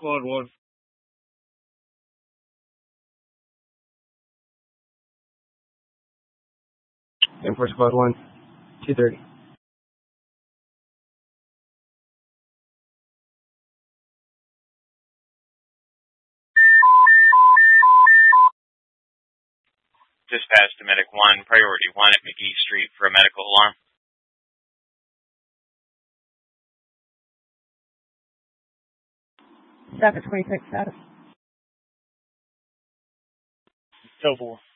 Squad 1. And for Squad 1, 2:30. Dispatch to Medic 1, Priority 1 at McGee Street for a medical alarm. Staff at 26 status. So 4.